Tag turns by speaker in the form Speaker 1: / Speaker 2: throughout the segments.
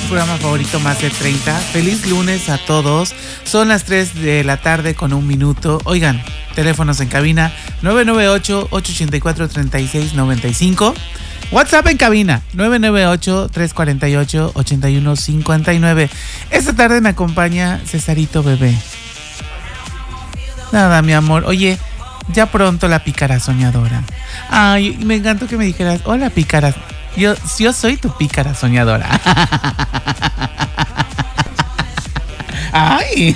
Speaker 1: su programa favorito, Más de 30. Feliz lunes a todos. Son las 3 de la tarde con 1 minuto. Oigan, teléfonos en cabina 998-884-3695. WhatsApp en cabina 998-348-8159. Esta tarde me acompaña Cesarito Bebé. Nada, mi amor. Oye, ya pronto la pícara soñadora. Ay, me encantó que me dijeras, hola pícara. Yo soy tu pícara soñadora. Ay.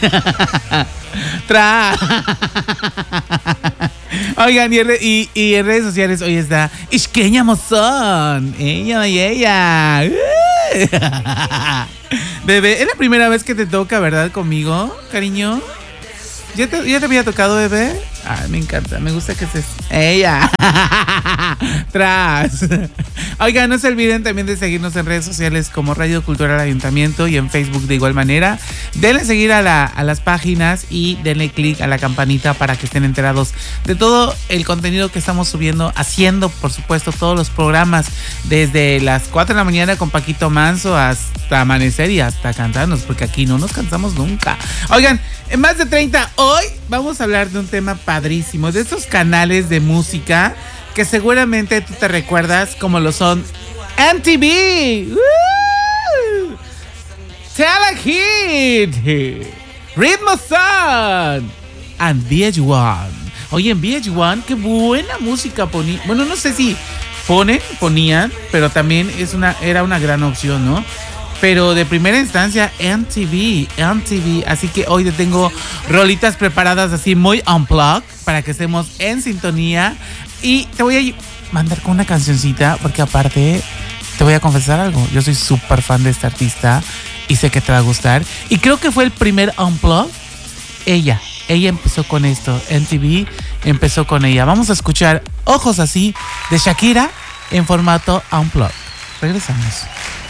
Speaker 1: Oigan, y en redes sociales hoy está Isqueña Mozón. Ella. Bebé, es la primera vez que te toca, ¿verdad? Conmigo, cariño. ¿Ya te había tocado, bebé? Ay, me encanta, me gusta que se... ¡Ella! ¡Tras! Oigan, no se olviden también de seguirnos en redes sociales como Radio Cultural Ayuntamiento y en Facebook de igual manera. Denle seguir a las páginas y denle click a la campanita para que estén enterados de todo el contenido que estamos subiendo, haciendo, por supuesto, todos los programas desde las 4 de la mañana con Paquito Manso hasta amanecer y hasta cantarnos, porque aquí no nos cansamos nunca. Oigan, en Más de 30, hoy vamos a hablar de un tema padrísimo, de esos canales de música que seguramente tú te recuerdas como lo son MTV, Telehit, Ritmo Son and VH1. Oye, en VH1 qué buena música ponían. Bueno, no sé si ponían, pero también era una gran opción, ¿no? Pero de primera instancia, MTV. Así que hoy te tengo rolitas preparadas así muy unplugged para que estemos en sintonía. Y te voy a mandar con una cancioncita porque aparte te voy a confesar algo. Yo soy súper fan de esta artista y sé que te va a gustar. Y creo que fue el primer unplugged. Ella empezó con esto. MTV empezó con ella. Vamos a escuchar Ojos Así de Shakira en formato unplugged. Regresamos.